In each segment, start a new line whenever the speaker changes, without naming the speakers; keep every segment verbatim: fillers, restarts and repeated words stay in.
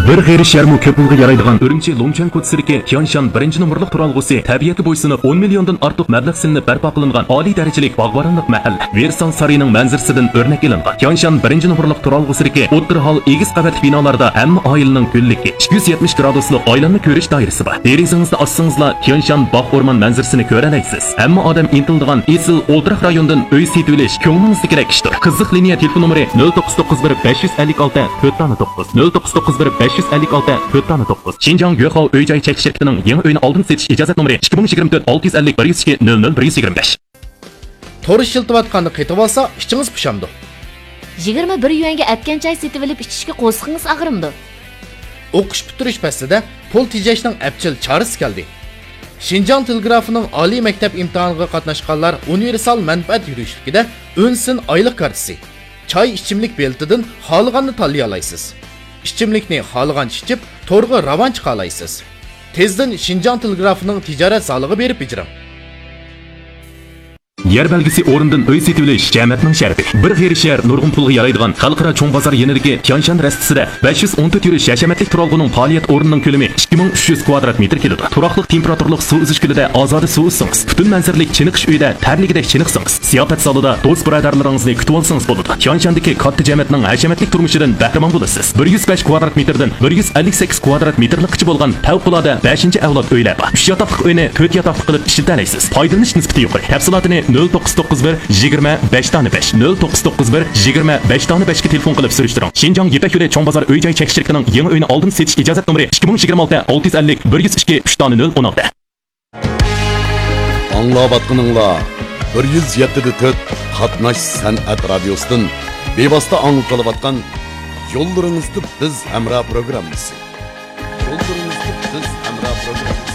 Bir g'ayri sharmu ko'pilga yaraydigan Urumchi Longchang ko'tsidagi Tianshan birinchi nomerlik turalg'usi tabiatga bo'ysunib o'n milliondan ortiq mablag' silinib barpo qilingan oliy darajalik bog'boronlik mahalla Versal Sarayning manzarasidan o'rnak ilingan. Tianshan birinchi nomerlik turalg'usidagi o'ttir hol egiz qavat binolarda hamma oilaning ko'lligi ikki yuz yetmish graduslik aylanma ko'rish doirasi bor. Derazingizni ochsangizlar Tianshan bog' o'rmon manzarasini ko'ralaysiz. Hamma odam intildigan esil o'ltiraq rayondan uy setilish ko'nglingizni kerak ishdir. Qiziq liniya telefon nomeri nol to'qqiz to'qqiz bir besh yuz ellik olti to'rt to'qqiz nol to'qqiz to'qqiz bir besh yuz ellik olti to'rt to'qqiz. Xinjiang Yuehao uy-joy chekish shirkatining yangi uyini oldin setish ijozat nomeri ikki ming yigirma to'rt olti yuz ellik bir yuz ikki nol nol bir yuz yigirma besh.
To'ri shiltivatqanni qetib olsa, ichingiz pishamdi.
yigirma bir yuanga atgan choy setib olib ichishga qo'sqingiz ag'rimdi.
O'qish bitirish pastida pul tejashning apchil chorasi keldi. Xinjiang telegrafining oliy maktab imtihoniga qatnashganlar universal manfaat yurishligida o'nsin oylik kartasi. Choy ichimlik beltidan xohlaganni tanlay olasiz. İchimlikni xohlagancha ichib, to'rga ravon chiqa olasiz. Tezdan Xinjiang telegrafining tijorat solig'i berib ijram.
Yer belgisi o'rindan uy setilish jamiyatning sharafi. Bir g'ayri shahar nurg'un pulga yaraydigan xalqaro cho'ng bozor yenidagi Tianshan rastasida besh yuz o'n to'rt yurish hashamatlik turalg'uning faoliyat o'rnining ko'lami ikki ming uch yuz kvadrat metr keladi. Turaqliq temperaturlik suv uzish kulida ozoda suv uzsangiz, butun manzaralik chiniqish uyida tarligidek chiniqsangiz, ziyofat zalida do'st birodarlaringizni kutib olsangiz bo'ladi. Tianshandagi katta jamiyatning hashamatlik turmushidan bahramand bo'lasiz. bir yuz besh kvadrat metrdan bir yuz ellik sakkiz kvadrat metrlikcha bo'lgan favqulodda beshinchi avlod uylar bor. uch yotoqli uyni to'rt yotoqli qilib ishlatalaysiz. Foydalanish nisbati yuqori. Tafsilotini nol to'qqiz to'qqiz bir yigirma besh besh nol to'qqiz to'qqiz bir yigirma besh besh ga telefon qilib surishtiring. Xinjiang Yepak yo'li cho'ng bozor uy-joy chekish shirkatining yangi uyini oldin setish ijozat nomeri ikki ming yigirma olti olti yuz ellik bir yuz ikki uch nol o'n olti.
Anglavatqınыңlar bir yuz yetti to'rt Qatnash san'at radiosidan bevosita anglatylatgan Yo'llaringizda biz hamra programmasi. Yo'llaringizda biz hamra programmasi.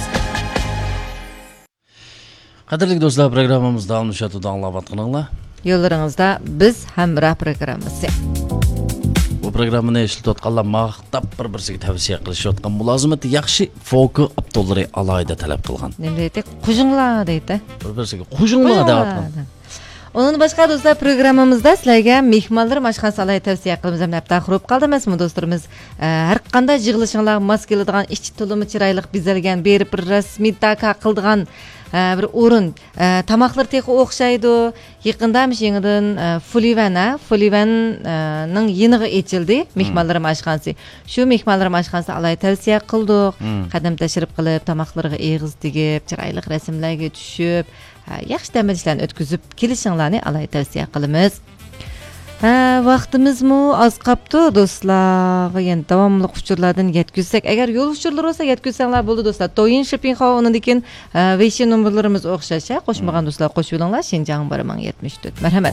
Qadrli do'stlar, programmamizda almashatuvda anglayotganinglar.
Yo'llaringizda biz hamra programmasi.
Bu programmani eshitayotganlar maqtab bir-birsiga tavsiya qilishayotgan mulozimati yaxshi foki aptollari alayda talab qilgan.
Nima deydi? Qo'shinglar deydi.
Bir-birsiga qo'shinglar deyapti.
Onun boshqa do'stlar programmamizda sizlarga mehmonlar mashqan salay tavsiya qilamiz. Ham hafta xurub qoldi emasmi do'stlarimiz? Har qanday yig'ilishinglar mos keladigan, ichki to'limi chiroyli bezalgan, berib bir rasmiy taka qildigan bir o'rin tamoqlar teqi o'xshaydi. Yaqinda yangidan Fulivan, Fulivanning yeniga ochildi mehmonlar mashqansi. Shu mehmonlar mashqansi alay tavsiya qildik. Qadam tashrif qilib, tamoqlarga eg'iz tegib, chiroyli rasmlarga tushib, yaxshi dam olishlarni o'tkazib kelishinglarni alay tavsiya qilamiz. Ha, vaqtimizmi oz qolibdi do'stlar. Yana davomli uchurlardan yetkazsak, agar yo'l uchurlari bo'lsa yetkazsanglar bo'ldi do'stlar. Toyin shipping ha undan keyin Weixin nomerlarimiz o'xshash. Qo'shmagan do'stlar qo'shib olinglar. Xinjiang bir ming yetmish to'rt. Marhamat.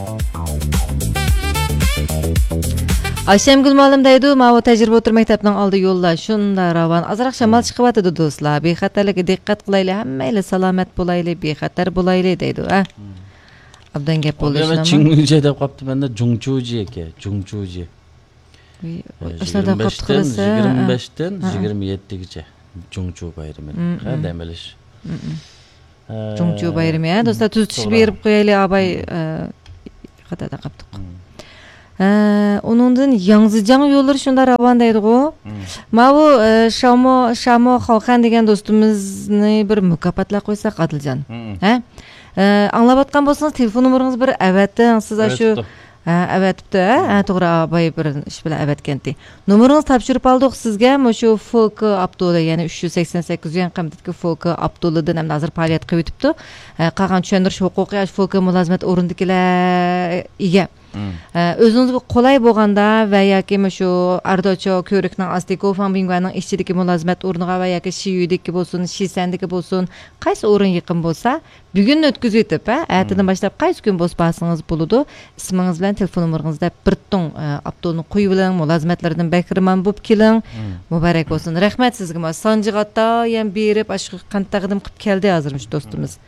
Ayşemgül ma'lum deydi, ma'vo tajriba o'tir maktabning oldi yo'llar shunda ravon. Azroq shamol chiqyapti do'stlar. Bexatarlikka diqqat qilaylik, hammaylar salomat bo'laylik, bexatar bo'laylik deydi, ha. Abdan gap bo'lishmi?
Chinguje deb qopti menda Jungchuji aka, Jungchuji.
O'shlarda qopti qilsa
yigirma beshdan yigirma yettigacha Jungchu bayrami. Ha, dam olish.
Jungchu bayrami, ha, do'stlar tuzitish berib qo'yaylik, abay qatada qoptiq. Onundan Yangzijiang yo'llari shunda ravon deydi-ku. Ma'vo Shamo Shamo Xalqan degan do'stimizni bir mukofotlab qo'ysak Adiljon. Ha? Anglayotgan bo'lsangiz telefon nomeringizni bir avating, siz shu avatibdi, ha, to'g'ri abay bir ish bilan avatgandi. Nomeringizni topshirib oldik sizga, shu F K Abdulla, ya'ni uch yuz sakson sakkiz yuan qimmatga F K Abdulladan ham hozir faoliyat qilib o'tibdi. Qolgan tushundirish huquqiy F K mulozimat o'rindikilar ega. O'zingiz qolay bo'lganda va yoki shu Ardocho ko'rikning Astiko Fambingvaning ishchiligi mulozimat o'rniga va yoki Shiyudiki bo'lsin, Shisandiki bo'lsin, qaysi o'rin yaqin bo'lsa, bugun o'tkazib o'tib, ha, ertadan boshlab qaysi kun bosbasingiz bo'ladi. Ismingiz bilan telefon nomeringizni bir ton Abdulni qo'yib bilan mulozimatlardan bahramand bo'lib keling. Muborak bo'lsin. Rahmat sizga. Sanjigatda ham berib, ashqi qand taqdim qilib keldi hozirmish do'stimiz.